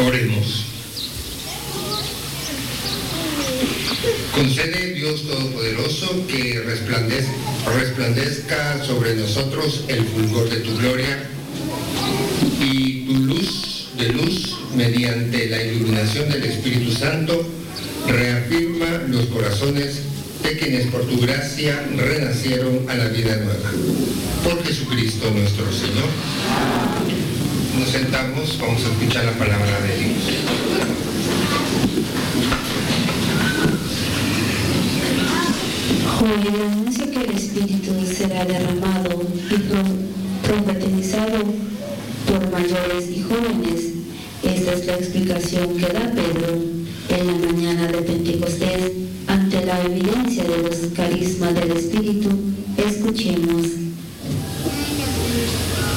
Oremos. Concede, Dios Todopoderoso, que resplandezca sobre nosotros el fulgor de tu gloria y tu luz de luz, mediante la iluminación del Espíritu Santo, reafirma los corazones de quienes por tu gracia renacieron a la vida nueva. Por Jesucristo nuestro Señor. Nos sentamos, vamos a escuchar la palabra de Dios. Hoy el anuncio que el Espíritu será derramado y profetizado por mayores y jóvenes. Esta es la explicación que da